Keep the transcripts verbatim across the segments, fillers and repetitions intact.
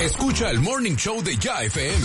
Escucha el Morning Show de Ya F M.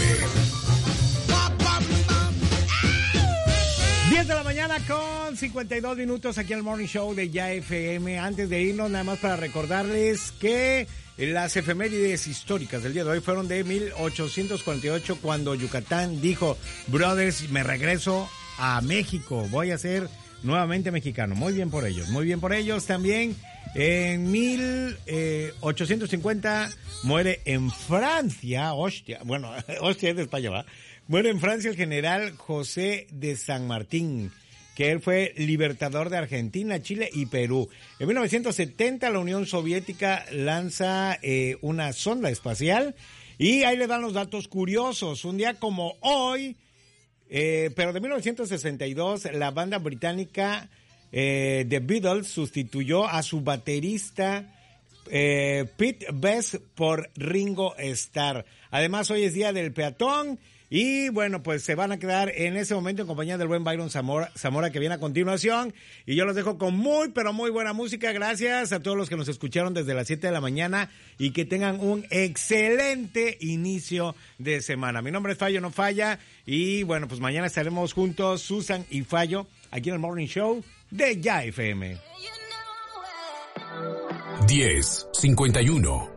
diez de la mañana con cincuenta y dos minutos aquí en el Morning Show de Ya F M. Antes de irnos, nada más para recordarles que las efemérides históricas del día de hoy fueron de mil ochocientos cuarenta y ocho, cuando Yucatán dijo: brothers, me regreso a México, voy a ser nuevamente mexicano. Muy bien por ellos, muy bien por ellos. También en mil ochocientos cincuenta muere en Francia, hostia, bueno, hostia es de España, ¿va? Muere en Francia el general José de San Martín, que él fue libertador de Argentina, Chile y Perú. En mil novecientos setenta la Unión Soviética lanza eh, una sonda espacial, y ahí le dan los datos curiosos. Un día como hoy, eh, pero de mil novecientos sesenta y dos, la banda británica eh, The Beatles sustituyó a su baterista eh, Pete Best por Ringo Starr. Además, hoy es día del peatón. Y bueno, pues se van a quedar en ese momento en compañía del buen Byron Zamora, Zamora, que viene a continuación. Y yo los dejo con muy, pero muy buena música. Gracias a todos los que nos escucharon desde las siete de la mañana y que tengan un excelente inicio de semana. Mi nombre es Fallo No Falla y bueno, pues mañana estaremos juntos, Susan y Fallo, aquí en el Morning Show de Ya F M. diez cincuenta y uno